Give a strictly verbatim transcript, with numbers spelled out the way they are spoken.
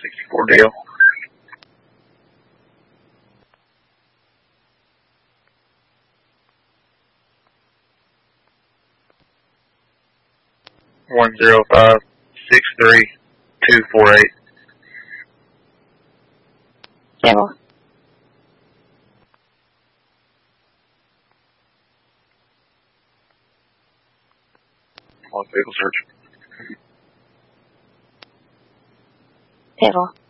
sixty-four Dale. One zero five six three two four eight. Table. On vehicle search. Table.